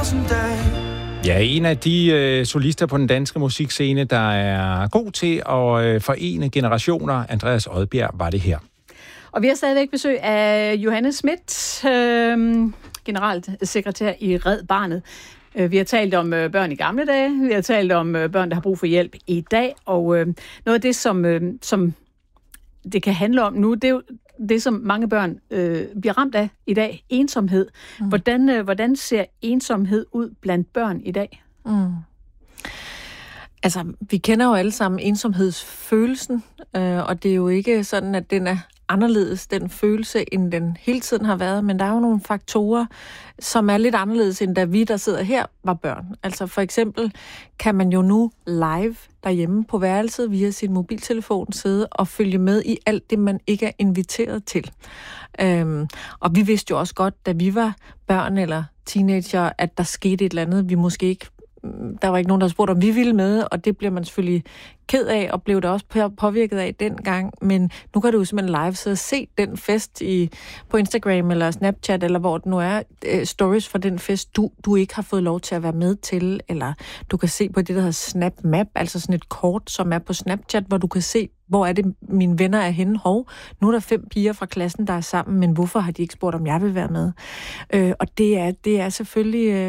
thousand days. Ja, en af de solister på den danske musikscene, der er god til at forene generationer. Andreas Odbjerg var det her. Og vi har stadigvæk besøg af Johanne Schmidt, generalsekretær i Red Barnet. Vi har talt om børn i gamle dage, vi har talt om børn, der har brug for hjælp i dag, og noget af det, som det kan handle om nu, det er jo det, som mange børn bliver ramt af i dag, ensomhed. Hvordan ser ensomhed ud blandt børn i dag? Altså, vi kender jo alle sammen ensomhedsfølelsen, og det er jo ikke sådan, at den er anderledes, den følelse, end den hele tiden har været, men der er jo nogle faktorer, som er lidt anderledes, end da vi, der sidder her, var børn. Altså for eksempel kan man jo nu live derhjemme på værelset via sin mobiltelefon sidde og følge med i alt det, man ikke er inviteret til. Og vi vidste jo også godt, da vi var børn eller teenager, at der skete et eller andet, vi måske ikke. Der var ikke nogen, der spurgte, om vi ville med, og det bliver man selvfølgelig ked af, og blev der også påvirket af dengang. Men nu kan du jo simpelthen live sidde og se den fest på Instagram eller Snapchat, eller hvor det nu er, stories fra den fest, du ikke har fået lov til at være med til. Eller du kan se på det, der hedder Snap Map, altså sådan et kort, som er på Snapchat, hvor du kan se, hvor er det, mine venner er henne. Nu er der 5 piger fra klassen, der er sammen, men hvorfor har de ikke spurgt, om jeg vil være med? Og det er selvfølgelig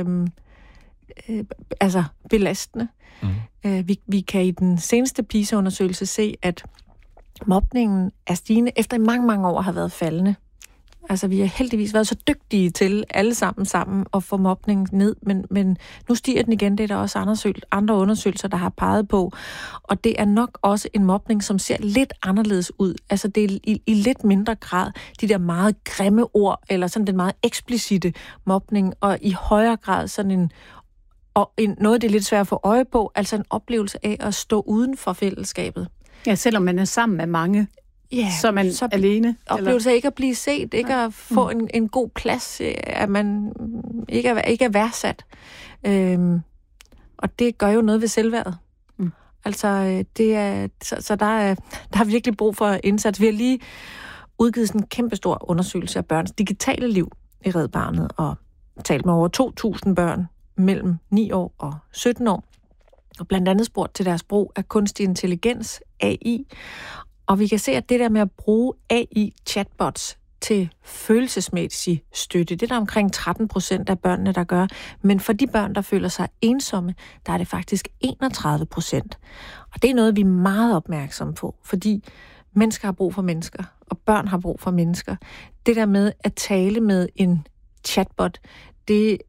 belastende. Vi kan i den seneste PISA-undersøgelse se, at mobningen er stigende, efter i mange, mange år har været faldende. Altså, vi har heldigvis været så dygtige til alle sammen at få mobningen ned, men nu stiger den igen. Det er der også andre undersøgelser, der har peget på. Og det er nok også en mobning, som ser lidt anderledes ud. Altså, det er i lidt mindre grad de der meget grimme ord, eller sådan den meget eksplicite mobning, og i højere grad sådan noget, det er lidt svært at få øje på, altså en oplevelse af at stå uden for fællesskabet. Ja, selvom man er sammen med mange, så er man alene. Oplevelse af ikke at blive set, ikke at få en god plads, at man ikke er værdsat. Og det gør jo noget ved selvværdet. Altså, så der er virkelig brug for indsats. Vi har lige udgivet sådan en kæmpestor undersøgelse af børns digitale liv i Red Barnet, og talt med over 2.000 børn mellem 9 år og 17 år, og blandt andet spurgt til deres brug af kunstig intelligens, AI. Og vi kan se, at det der med at bruge AI-chatbots til følelsesmæssig støtte, det er der omkring 13% af børnene, der gør. Men for de børn, der føler sig ensomme, der er det faktisk 31%. Og det er noget, vi er meget opmærksomme på, fordi mennesker har brug for mennesker, og børn har brug for mennesker. Det der med at tale med en chatbot, det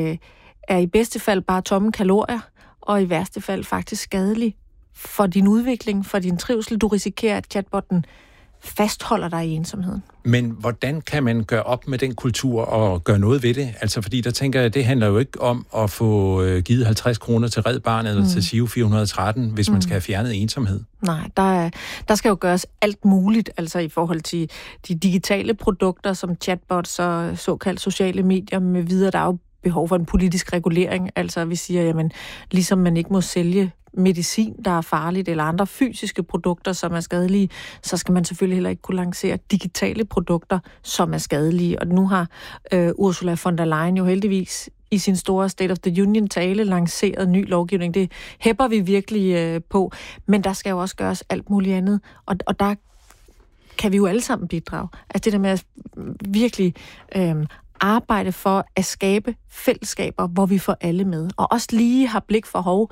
er i bedste fald bare tomme kalorier, og i værste fald faktisk skadelig for din udvikling, for din trivsel. Du risikerer, at chatbotten fastholder dig i ensomheden. Men hvordan kan man gøre op med den kultur og gøre noget ved det? Altså, fordi der tænker jeg, det handler jo ikke om at få givet 50 kroner til Red Barnet eller til SIO 413, hvis man skal have fjernet ensomhed. Nej, der skal jo gøres alt muligt, altså i forhold til de digitale produkter, som chatbots og såkaldt sociale medier med videre. Der er jo behov for en politisk regulering. Altså, vi siger, jamen, ligesom man ikke må sælge medicin, der er farligt, eller andre fysiske produkter, som er skadelige, så skal man selvfølgelig heller ikke kunne lancere digitale produkter, som er skadelige. Og nu har Ursula von der Leyen jo heldigvis i sin store State of the Union-tale lanceret ny lovgivning. Det hæpper vi virkelig på. Men der skal jo også gøres alt muligt andet. Og der kan vi jo alle sammen bidrage. Altså det der med at virkelig arbejde for at skabe fællesskaber, hvor vi får alle med. Og også lige har blik for,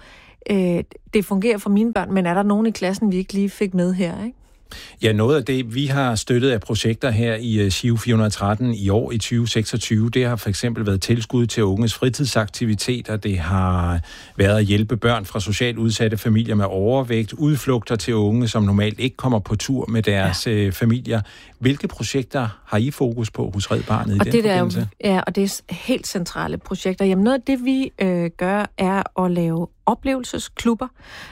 det fungerer for mine børn, men er der nogen i klassen, vi ikke lige fik med her, ikke? Ja, noget af det, vi har støttet af projekter her i SIO 413 i år i 2026, det har for eksempel været tilskud til unges fritidsaktiviteter, det har været at hjælpe børn fra socialt udsatte familier med overvægt, udflugter til unge, som normalt ikke kommer på tur med deres familier. Hvilke projekter har I fokus på hos Red Barnet i den forbindelse? Og det er helt centrale projekter. Jamen noget af det, vi gør, er at lave oplevelsesklubber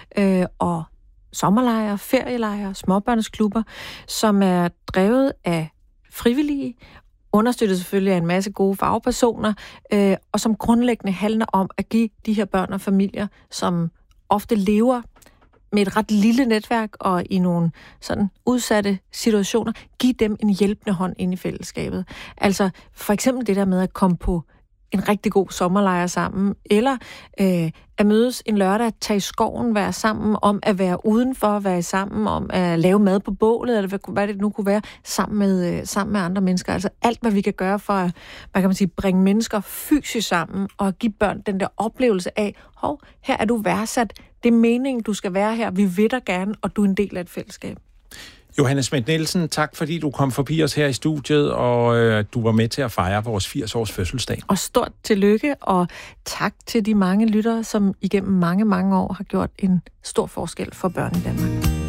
og sommerlejre, ferielejre, småbørnsklubber, som er drevet af frivillige, understøttet selvfølgelig af en masse gode fagpersoner, og som grundlæggende handler om at give de her børn og familier, som ofte lever med et ret lille netværk og i nogle sådan udsatte situationer, give dem en hjælpende hånd ind i fællesskabet. Altså for eksempel det der med at komme på en rigtig god sommerlejr sammen, eller at mødes en lørdag, at tage i skoven, være sammen, om at være udenfor, være sammen, om at lave mad på bålet, eller hvad det nu kunne være, sammen med andre mennesker. Altså alt, hvad vi kan gøre for at, hvad kan man sige, bringe mennesker fysisk sammen, og give børn den der oplevelse af, her er du værdsat, det er meningen, du skal være her, vi vil dig gerne, og du er en del af et fællesskab. Johanne Schmidt-Nielsen, tak fordi du kom forbi os her i studiet, og du var med til at fejre vores 80-års fødselsdag. Og stort tillykke, og tak til de mange lyttere, som igennem mange, mange år har gjort en stor forskel for børn i Danmark.